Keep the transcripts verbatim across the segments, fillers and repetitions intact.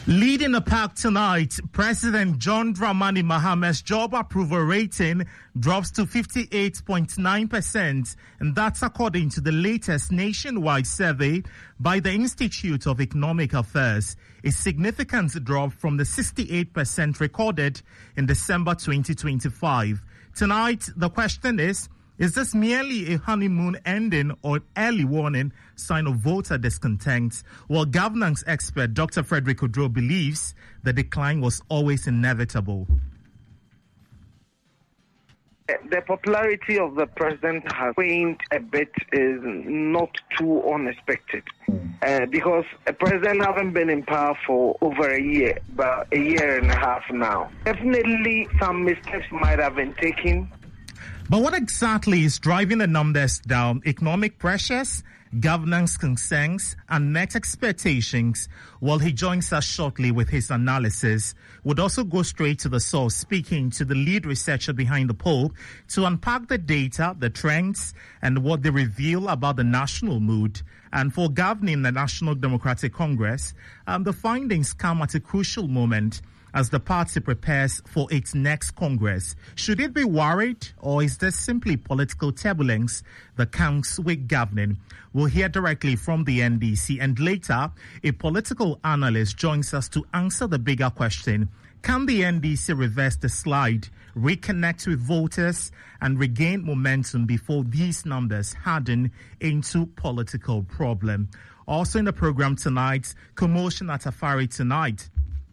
Leading the pack tonight, President John Dramani Mahamat's job approval rating drops to fifty-eight point nine percent, and that's according to the latest nationwide survey by the Institute of Economic Affairs, a significant drop from the sixty-eight percent recorded in December twenty twenty-five. Tonight, the question is, is this merely a honeymoon ending or early warning sign of voter discontent? Well, governance expert Doctor Frederick Oduro believes the decline was always inevitable. The popularity of the president has waned a bit is not too unexpected uh, because a president hasn't been in power for over a year, but a year and a half now. Definitely some mistakes might have been taken. But what exactly is driving the numbers down? Economic pressures, governance concerns, and net expectations? Well, he joins us shortly with his analysis. Would also go straight to the source, speaking to the lead researcher behind the poll to unpack the data, the trends, and what they reveal about the national mood. And for governing the National Democratic Congress, um, the findings come at a crucial moment as the party prepares for its next Congress. Should it be worried, or is this simply political turbulence that comes with governing? We'll hear directly from the N D C, and later, a political analyst joins us to answer the bigger question: can the N D C reverse the slide, reconnect with voters, and regain momentum before these numbers harden into political problem? Also in the program tonight, commotion at Afari tonight.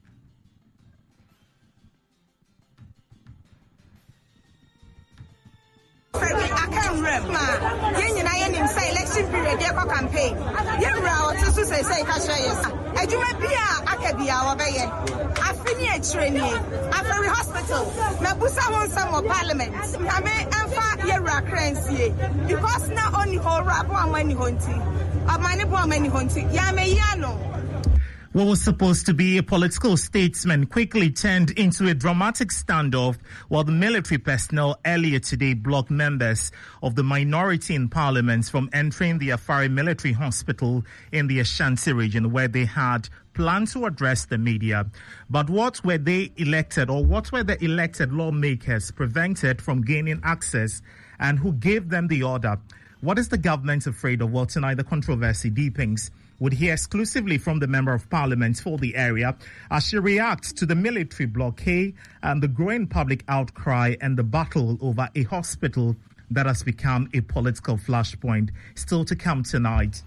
I can't remember. Yen and I in say election period, their campaign. Yen Rao to say, say, Cashay. I do my Pia, Akabia, or Bayan. I finish training. After the hospital, Mabusa wants some more parliament. I may enfa Yera Crancy because not only for rap one many hunting, or many poor many hunting. Yame Yano. What was supposed to be a political statesman quickly turned into a dramatic standoff while the military personnel earlier today blocked members of the minority in parliament from entering the Afari military hospital in the Ashanti region, where they had planned to address the media. But what were they elected, or what were the elected lawmakers prevented from gaining access, and who gave them the order? What is the government afraid of? Well, tonight the controversy deepens. Would hear exclusively from the Member of Parliament for the area as she reacts to the military blockade and the growing public outcry and the battle over a hospital that has become a political flashpoint. Still to come tonight.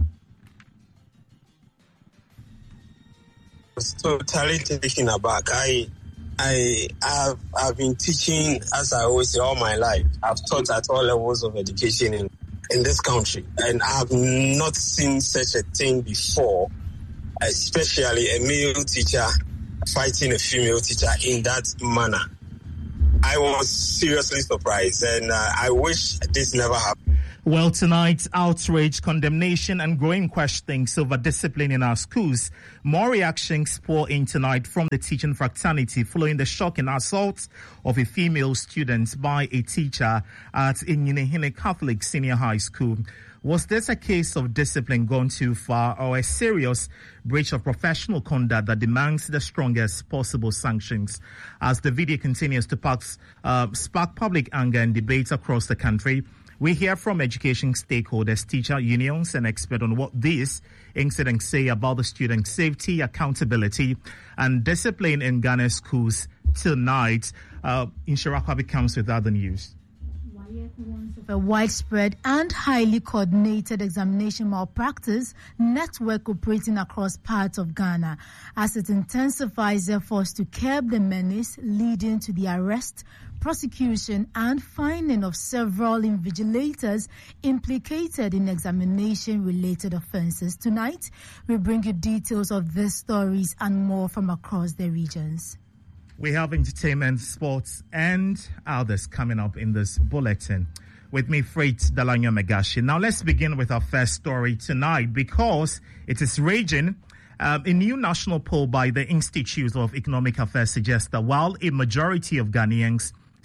I was totally taken aback. I, I have I've been teaching, as I always say, all my life. I've taught at all levels of education in in this country, and I have not seen such a thing before, especially a male teacher fighting a female teacher in that manner. I was seriously surprised, and uh, I wish this never happened. Well, tonight, outrage, condemnation, and growing questions over discipline in our schools. More reactions pour in tonight from the teaching fraternity following the shocking assault of a female student by a teacher at Inyinehine Catholic Senior High School. Was this a case of discipline gone too far, or a serious breach of professional conduct that demands the strongest possible sanctions? As the video continues to spark, uh, spark public anger and debate across the country, we hear from education stakeholders, teacher unions, and experts on what these incidents say about the student safety, accountability, and discipline in Ghana schools tonight. Uh, Inshirakwabi comes with other news. Of a widespread and highly coordinated examination malpractice network operating across parts of Ghana as it intensifies efforts to curb the menace, leading to the arrest, prosecution and fining of several invigilators implicated in examination-related offences. Tonight, we bring you details of these stories and more from across the regions. We have entertainment, sports, and others coming up in this bulletin. With me, Freight Dalanyo Megashi. Now, let's begin with our first story tonight because it is raging. Um, a new national poll by the Institute of Economic Affairs suggests that while a majority of Ghanaians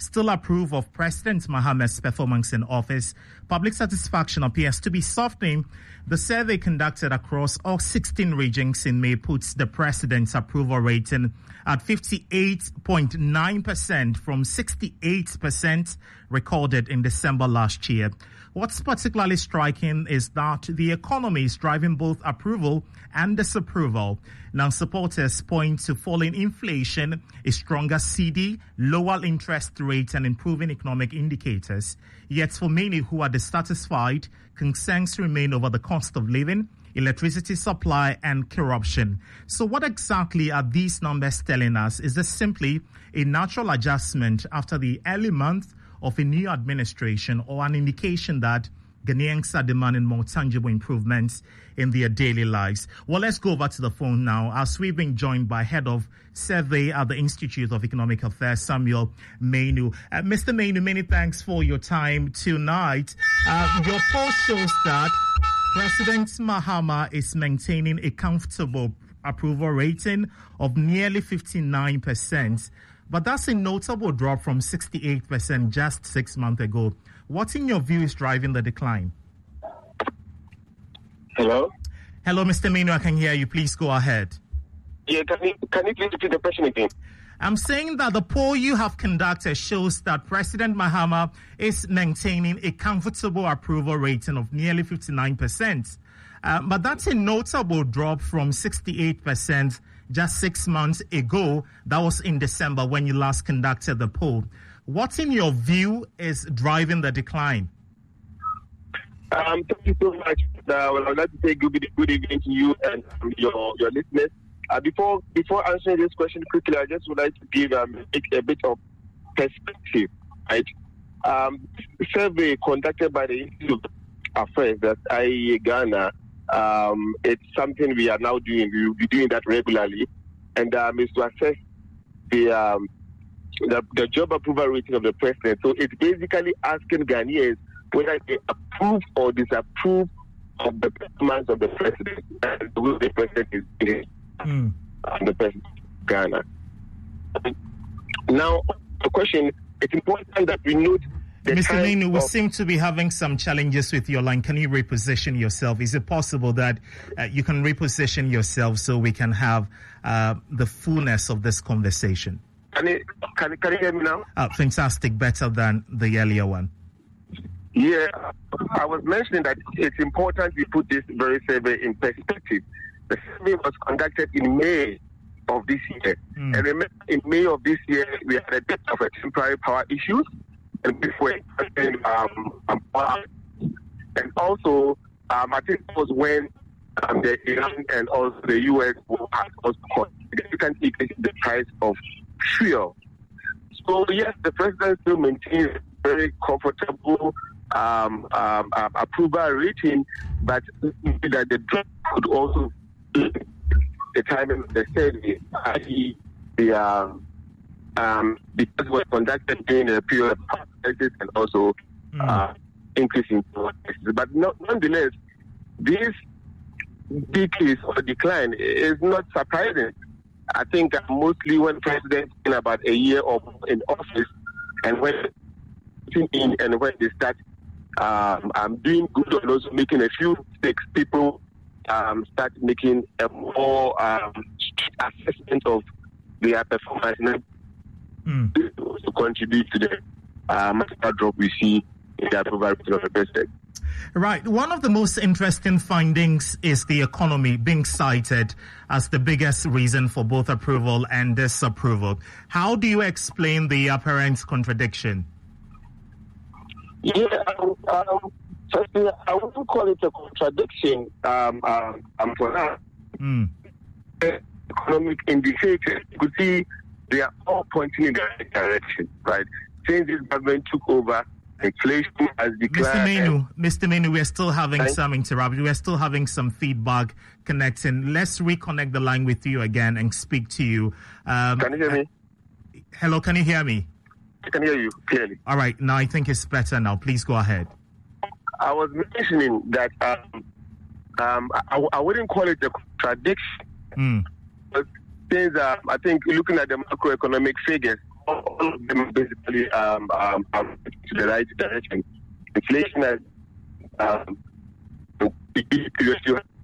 still approve of President Mahama's performance in office. Public satisfaction appears to be softening. The survey conducted across all sixteen regions in May puts the president's approval rating at fifty-eight point nine percent from sixty-eight percent recorded in December last year. What's particularly striking is that the economy is driving both approval and disapproval. Now, supporters point to falling inflation, a stronger C D, lower interest rates, and improving economic indicators. Yet for many who are dissatisfied, concerns remain over the cost of living, electricity supply, and corruption. So what exactly are these numbers telling us? Is this simply a natural adjustment after the early month of a new administration, or an indication that Ghanaians are demanding more tangible improvements in their daily lives? Well, let's go over to the phone now, as we've been joined by Head of Survey at the Institute of Economic Affairs, Samuel Manu. Uh, Mister Manu, many thanks for your time tonight. Uh, your poll shows that President Mahama is maintaining a comfortable approval rating of nearly fifty-nine percent. But that's a notable drop from sixty-eight percent just six months ago. What, in your view, is driving the decline? Hello? Hello, Mister Manu, I can hear you. Please go ahead. Yeah, can you, can you please repeat the question again? I'm saying that the poll you have conducted shows that President Mahama is maintaining a comfortable approval rating of nearly fifty-nine percent. Uh, but that's a notable drop from sixty-eight percent just six months ago. That was in December when you last conducted the poll. What, in your view, is driving the decline? Um, thank you so much. Uh, well, I'd like to say good, good evening to you and your your listeners. Uh, before before answering this question quickly, I just would like to give um, a, a bit of perspective. Right, um, survey conducted by the Institute of Affairs, that's I E A Ghana. Um, it's something we are now doing. We will be doing that regularly, and um, is to assess the, um, the the job approval rating of the president. So it's basically asking Ghanaians whether they approve or disapprove of the performance of the president and the way the president is doing mm. the president of Ghana. Now, the question: it's important that we note. Mister Manu, we seem to be having some challenges with your line. Can you reposition yourself? Is it possible that uh, you can reposition yourself so we can have uh, the fullness of this conversation? Can you, can, can you hear me now? Uh, fantastic, better than the earlier one. Yeah, I was mentioning that it's important we put this very survey in perspective. The survey was conducted in May of this year. Mm. And remember, in May of this year, we had a bit of a temporary power issues. And before um, um, and also, um, I think it was when um, the Iran and also the U S had also caused significant increase in the price of fuel. So yes, the president still maintains a very comfortable um, um, um, approval rating, but that the drop could also be the timing of the survey, that is the um, Um, because it was conducted during a period of crisis and also mm. uh, increasing prices. But no, nonetheless, this decrease or decline is not surprising. I think that mostly when presidents in about a year of in office and when in and when they start um, um, doing good and also making a few mistakes, people um, start making a more um, assessment of their performance. Mm. To contribute to the uh, massive drop we see in the approval rating of the president. Right. One of the most interesting findings is the economy being cited as the biggest reason for both approval and disapproval. How do you explain the apparent contradiction? Yeah, um, um, firstly, I wouldn't call it a contradiction um, um, um, for now. Mm. Economic indicators, you could see they are all pointing in the right direction, right? Since this government took over, inflation has declined. Mister Manu, Mister Manu, we're still having Thanks. some interruption. We're still having some feedback connecting. Let's reconnect the line with you again and speak to you. Um, can you hear me? Uh, hello, can you hear me? I can hear you clearly. All right, now I think it's better now. Please go ahead. I was mentioning that um, um, I, I wouldn't call it a contradiction. Mm. But since uh, I think looking at the macroeconomic figures, all of them basically um, um, um, to the right direction. Inflation has um, seriously.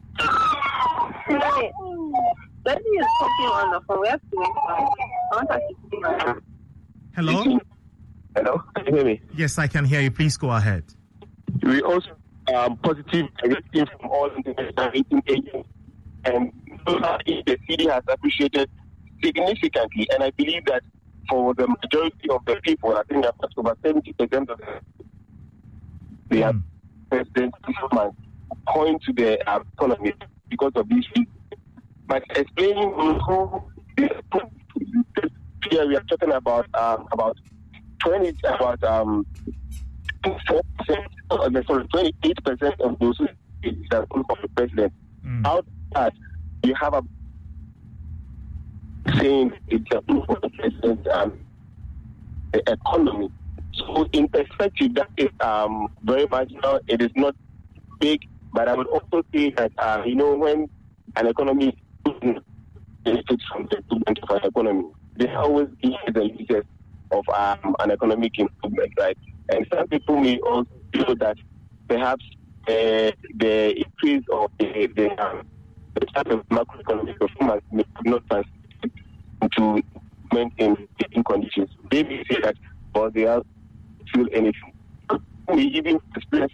Daddy is talking on the phone. We have to make I want to Hello? Hello? Can you hear me? Yes, I can hear you. Please go ahead. We also um, positive rating from all international rating agents, and the C D has appreciated significantly. And I believe that for the majority of the people, I think that over seventy percent of them, they have president's performance point to the uh, economy because of these reasons. But explaining who here we are talking about um, about twenty about um four percent sorry twenty eight percent of those who are of the president. Mm. Out of that you have a saying it's a proof of the president's um, the economy. So in perspective that is um very marginal, it is not big, but I would also say that uh, you know when an economy benefits from the improvement of an economy, they always be the leaders of um, an economic improvement, right? And some people may also feel that perhaps uh, the increase of the, the, um, the type of macroeconomic performance may not translate into improvement in living conditions. They may say that, or they are feel anything. We even experience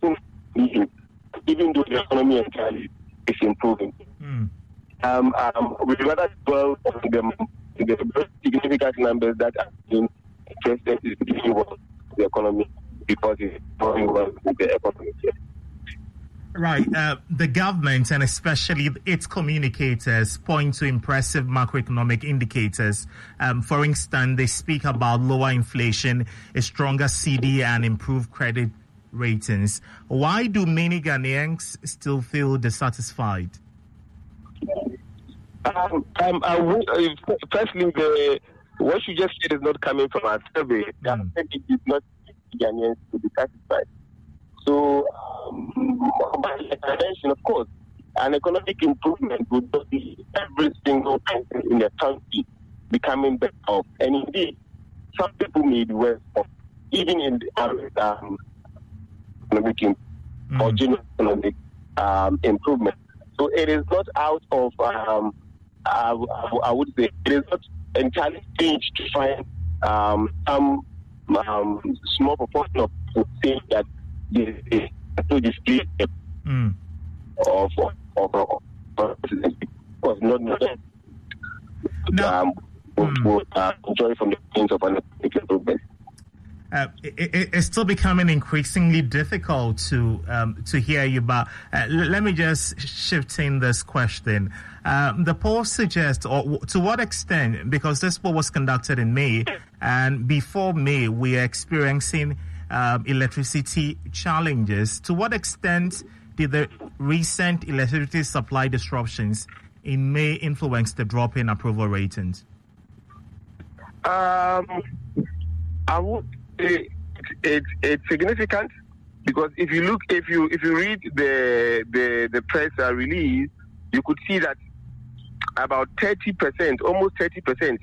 even though the economy entirely is improving. Mm. Um, um, we rather dwell on the, the very significant numbers that are being president is doing well with the economy because it's doing well with the economy. Right. Uh, the government and especially its communicators point to impressive macroeconomic indicators. Um, for instance, they speak about lower inflation, a stronger C D, and improved credit ratings. Why do many Ghanaians still feel dissatisfied? Um, um, I would, uh, firstly, the, what you just said is not coming from our survey. The mm. it is not Ghanaians to be satisfied. So, um, like I mentioned, of course, an economic improvement would not be every single person in the country becoming better off. And indeed, some people may be worse off, even in the um, economic mm. or general economic um, improvement. So it is not out of um, I, I would say it is not entirely strange to find um, some um, small proportion of people saying that this is to display mm. of of of was not no. um, mm. would uh, enjoy from the things of an economic improvement. Uh, it, it's still becoming increasingly difficult to um, to hear you, but uh, l- let me just shift in this question. Um, the poll suggests, or w- to what extent, because this poll was conducted in May, and before May we are experiencing um, electricity challenges. To what extent did the recent electricity supply disruptions in May influence the drop in approval ratings? Um, I would. It, it, it's significant because if you look, if you if you read the the the press release, you could see that about thirty percent, almost thirty percent